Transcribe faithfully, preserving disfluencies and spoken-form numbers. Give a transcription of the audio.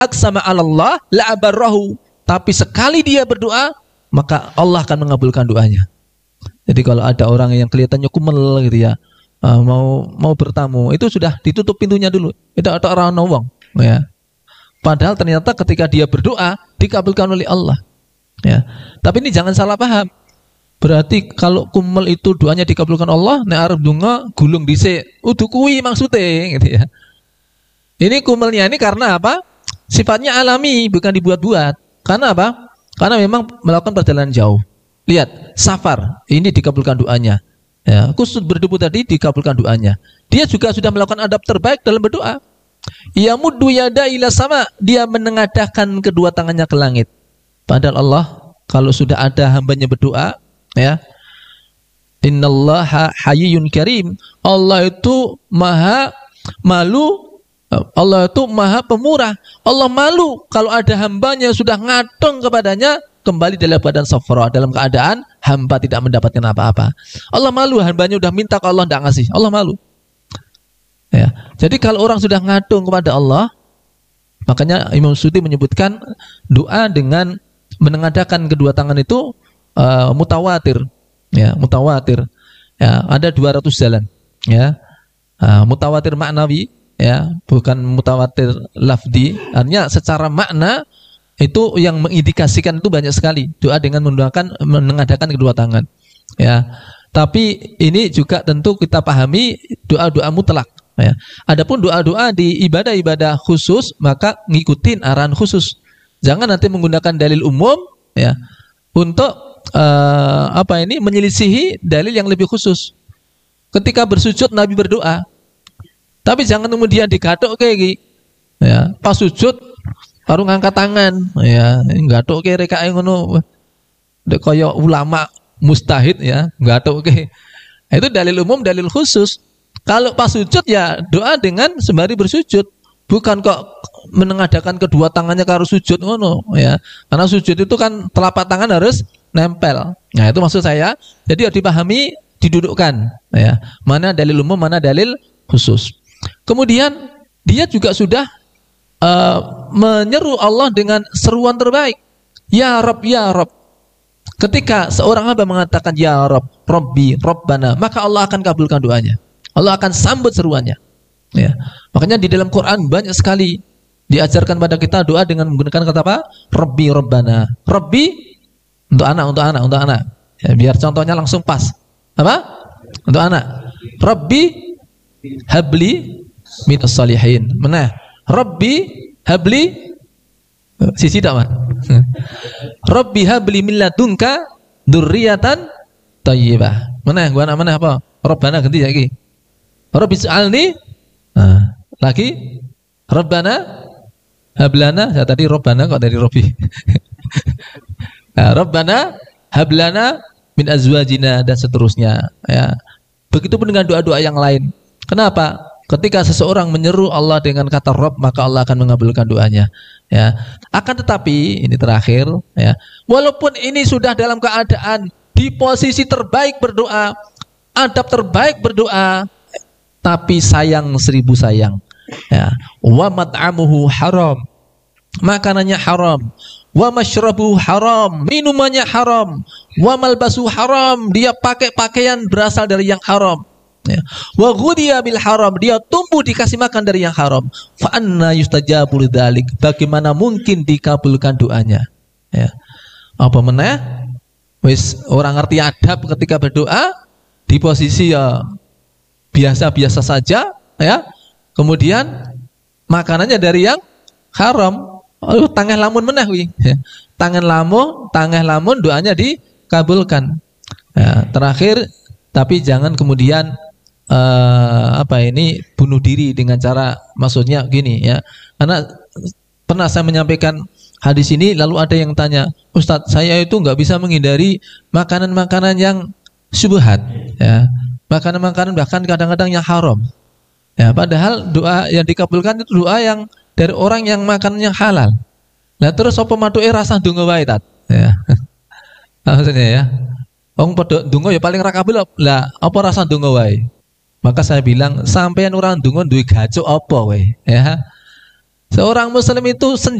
aqsama 'ala Allah la abarrahu. Tapi sekali dia berdoa, maka Allah akan mengabulkan doanya. Jadi kalau ada orang yang kelihatannya kumel gitu ya, uh, mau mau bertamu, itu sudah ditutup pintunya dulu. Itu ada orang nawang, ya. Padahal ternyata ketika dia berdoa dikabulkan oleh Allah. Ya. Tapi ini jangan salah paham. Berarti kalau kumel itu doanya dikabulkan Allah, nek arep donga gulung dhisik. Udu kuwi maksude gitu ya. Ini kumelnya ini karena apa? Sifatnya alami, bukan dibuat-buat. Karena apa? Karena memang melakukan perjalanan jauh. Lihat, safar, ini dikabulkan doanya. Ya, kusut berdebu tadi dikabulkan doanya. Dia juga sudah melakukan adab terbaik dalam berdoa. Ya muddu yada ila sama, dia menengadahkan kedua tangannya ke langit. Padahal Allah kalau sudah ada hambanya berdoa, ya, innallaha hayyun karim, Allah itu maha malu, Allah itu maha pemurah. Allah malu kalau ada hambanya sudah ngadong kepadanya kembali dalam badan safra, dalam keadaan hamba tidak mendapatkan apa-apa. Allah malu, hambanya sudah minta ke Allah tidak ngasih, Allah malu. Ya, jadi kalau orang sudah ngadong kepada Allah, makanya Imam Suyuti menyebutkan doa dengan menengadahkan kedua tangan itu uh, mutawatir, ya, mutawatir. Ya, ada dua ratus jalan, ya. Uh, mutawatir maknawi, ya, bukan mutawatir lafdi. Artinya secara makna itu yang mengindikasikan itu banyak sekali. Doa dengan menggunakan menengadahkan kedua tangan, ya. Tapi ini juga tentu kita pahami doa-doa mutlak. Ya. Adapun doa-doa di ibadah-ibadah khusus maka ngikutin arahan khusus. Jangan nanti menggunakan dalil umum, ya, untuk uh, apa ini menyelisihi dalil yang lebih khusus. Ketika bersujud Nabi berdoa, tapi jangan kemudian digathuk kayak gini. Ya, pas sujud baru ngangkat tangan, ya, gathuk kayak rekae ngono. Dek kaya ulama mustahid, ya, gathuk kayak. Itu dalil umum, dalil khusus. Kalau pas sujud ya doa dengan sembari bersujud, bukan kok menengadahkan kedua tangannya karo sujud ngono, ya. Karena sujud itu kan telapak tangan harus nempel. Nah, itu maksud saya. Jadi harus dipahami, didudukkan, ya. Mana dalil umum, mana dalil khusus. Kemudian dia juga sudah uh, menyeru Allah dengan seruan terbaik. Ya Rabb, ya Rabb. Ketika seorang hamba mengatakan ya Rabb, Rabbi, Rabbana, maka Allah akan kabulkan doanya. Allah akan sambut seruannya. Ya. Makanya di dalam Quran banyak sekali diajarkan pada kita doa dengan menggunakan kata apa? Rabbi, Rabbana. Rabbi untuk anak, untuk anak, untuk anak. Ya, biar contohnya langsung pas. Apa? Untuk anak. Rabbi habli minas salihin. Mana? Rabbi habli sisi tak, Man? Rabbi habli min ladunka dzurriatan thayyibah. Mana? Gua anak mana apa? Rabbana ganti lagi. Rabbi ij'alni, nah, lagi Rabbana hablana, ya tadi Rabbana kok dari Rabbi. Nah, Rabbana hablana min azwajina dan seterusnya, ya. Begitupun dengan doa-doa yang lain. Kenapa? Ketika seseorang menyeru Allah dengan kata Rabb, maka Allah akan mengabulkan doanya, ya. Akan tetapi ini terakhir, ya. Walaupun ini sudah dalam keadaan di posisi terbaik berdoa, adab terbaik berdoa, tapi sayang seribu sayang, ya. Wa mat'amuhu haram, makanannya haram. Wa masyrabuhu haram, minumannya haram. Wa malbasuhu haram, dia pakai pakaian berasal dari yang haram, ya. Wa ghudhiya bil haram, dia tumbuh dikasih makan dari yang haram. Fa anna yustajabu lidzalik, bagaimana mungkin dikabulkan doanya, ya. Apa meneh? Wis orang ngerti adab ketika berdoa di posisi ya biasa-biasa saja, ya. Kemudian makanannya dari yang haram. Oh, tangeh lamun meneh wi. Ya. Tangan lamun, tangeh lamun doanya dikabulkan. Ya, terakhir, tapi jangan kemudian uh, apa ini bunuh diri dengan cara, maksudnya gini, ya. Karena pernah saya menyampaikan hadis ini, lalu ada yang tanya, Ustadz, saya itu nggak bisa menghindari makanan-makanan yang syubhat, ya. Makanan-makanan bahkan kadang-kadang yang haram, ya. Padahal doa yang dikabulkan itu doa yang dari orang yang makannya halal. Nah terus apa matuke rasa ndonga wae tat, ya. Maksudnya, ya. Wong padha ndonga ya paling ra kabul lah, apa rasa ndonga wae. Maka saya bilang, sampean orang ndonga duwe gacuk apa wae, ya. Seorang muslim itu